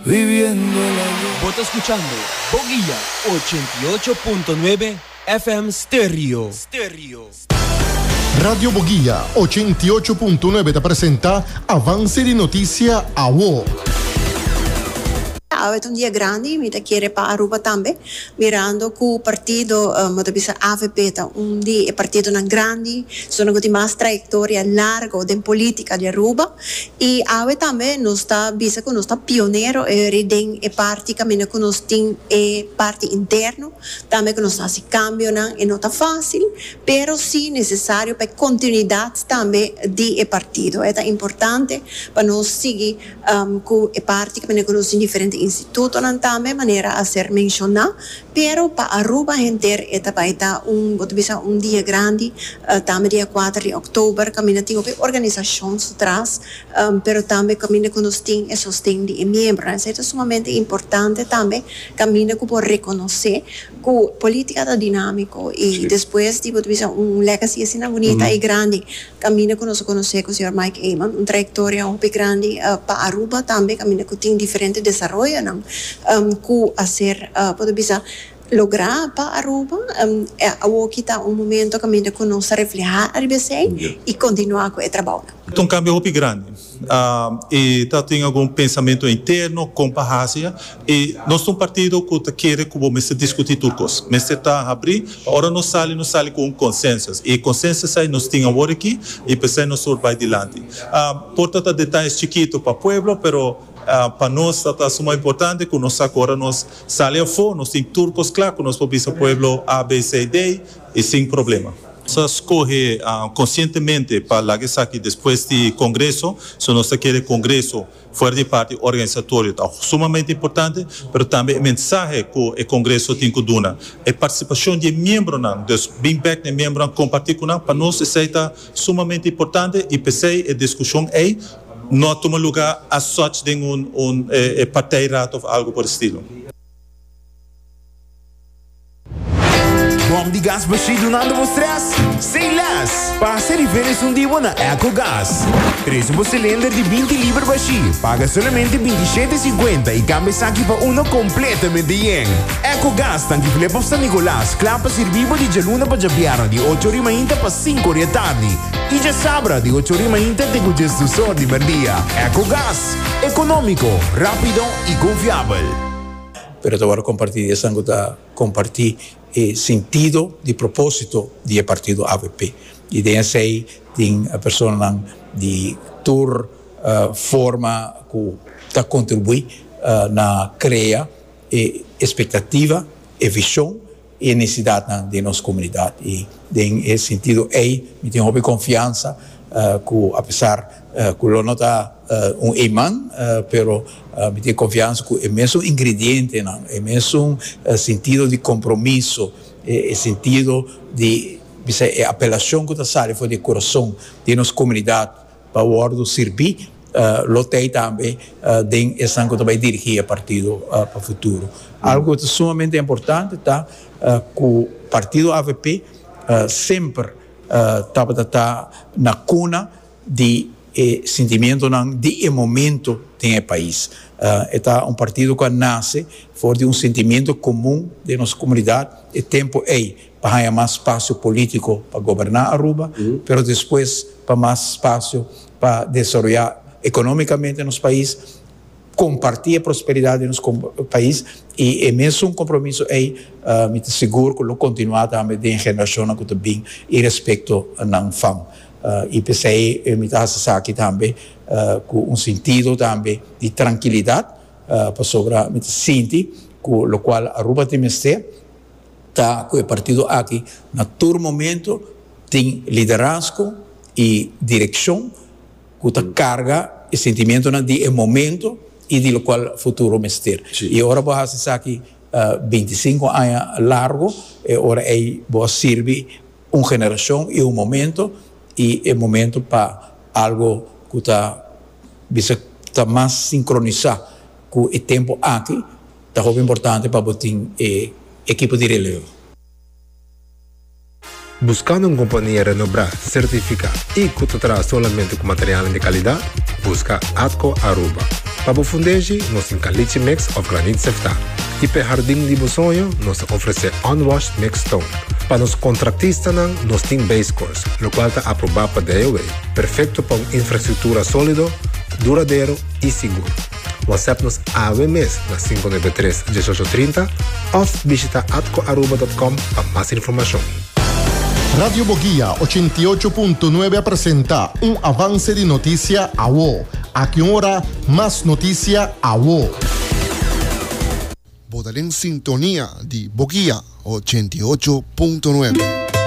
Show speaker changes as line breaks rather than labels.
Viviendo la
Vos estás escuchando Boguilla 88.9 FM Stereo.
Radio Boguilla 88.9 te presenta Avance de Noticia AWO.
Avete un dia grande, mi quiere para Aruba también, mirando que el partido, AVP, un dia partido grande, sono con más trayectoria larga de política de Aruba, y AVE también nos está, visa que nos está pionero en parte camino que nos tiene parte interno, también que nos hace cambio, no está fácil, pero sí necesario para continuidad también de partido, es importante para nos seguir con parte camino que nos tiene diferentes instituto também maneira a ser mencionada, pero para Aruba gente está un dia grande, também dia 4 de outubro, caminha tem organizações atrás, pero também caminha que nos tem e sostém de membros, é sumamente importante também, caminha que por reconhecer que política é dinâmico e depois tipo legacy assim bonita e grande, caminha que nós conhecemos com o Sr. Mike Eamon, trajetória muito grande para Aruba também, caminha que tem diferentes desenvolvimentos que hacer lograr para Aruba kita momento caminho que nós reflejar a RBC e continuar com o trabalho.
Um cambio muito grande e tem algum pensamento interno com a Ásia e nós somos um partido que quer que vamos discutir turcos, mas está a abrir, agora não sai com consenso e consenso aí nós temos agora aqui e pensar nós vai adiante. Portanto, detalhes chiquitos para o povo, pero para nós está muito importante que nós agora nós saímos fora, nós temos turcos claro que nós podemos o povo A, B, C, D e sem problema. Nós escolhe conscientemente para que depois do congresso, se nós queremos congresso fora de parte organizatória, é sumamente importante, mas também a mensagem que o congresso tem que dar, a participação de membros, dos feedback de membros, compartilhar com nós, para nós isso é sumamente importante e pensei a discussão aí não toma lugar a sorte de parteirato ou algo por estilo.
Bom de gás baixo nada vos stress? Sem less! Passa e veres dia na EcoGás. Traz cilindro de 20 libras baixo. Paga somente 27,50 e cambia aqui para uno completamente yen. EcoGás tanque flepa San Nicolás. Clapa servivo de Jaluna para Jabiara de 8h30 para 5h da tarde. E já sabra de 8h30 te congesto só de merdia. EcoGás. Econômico, rápido e confiável.
Pero agora compartir sentido de propósito do partido AVP. E dessa aí tem a pessoa de tour forma que está contribui na criar expectativa, visão e necessidade de nossa comunidade. E nesse sentido aí, me tenho confiança que apesar que não está imã, pero me tenho confiança que é mesmo ingrediente, é mesmo sentido de compromisso, é sentido de apelação que está saindo fora do coração de nossa comunidade para o ordem servir, lotei também de essa que vai dirigir a partido para o futuro. Algo que é sumamente importante tá que o partido AVP sempre está na cuna de sentimento de momento do país. É partido que nasce fora de sentimento comum de nossa comunidade. É tempo aí para ter mais espaço político para governar Aruba, mas depois para mais espaço para desenvolver economicamente nosso país, compartilhar a prosperidade do nosso país e é mesmo compromisso aí, me seguro que vou continuar também de geração que também e respeito na fama. E pensei, me está aqui também com sentido também de tranquilidade, para sobre me senti com o qual Aruba tem está com o partido aqui na todo momento tem liderazgo e direção que está carga e sentimento de momento e de lo qual futuro mestre. E agora vou fazer aqui 25 anos largo e agora aí vou servir geração e momento e é momento para algo que está mais sincronizado com o tempo aqui, está muito importante para botar equipe de relevo.
Buscando una compañía renombrada, certificada y que trabaja solamente con materiales de calidad, busca Atco Aruba. Para fundeji, nos encaliche mix of granite sefta. Y para jardín de sonho, nos ofrece unwashed mixed stone. Para los contratistas, nos tiene base course, lo cual está aprobado para DOA. Perfecto para una infraestructura sólido, duradero y seguro. WhatsApp-nos AWMES na 593-1830 o visita atcoaruba.com para más información.
Radio Boguía 88.9 presenta un avance de noticia a WO. A qué hora más noticia a WO.
Votar en sintonía de Boguía 88.9.